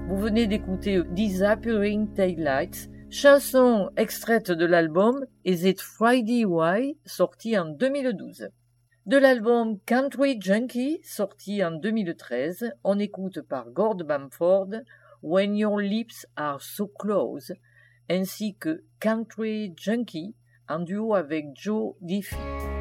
Vous venez d'écouter Disappearing Taillights, chanson extraite de l'album Is It Friday Why, sorti en 2012. De l'album Country Junkie, sorti en 2013, on écoute par Gord Bamford When Your Lips Are So Close, ainsi que Country Junkie en duo avec Joe Diffie.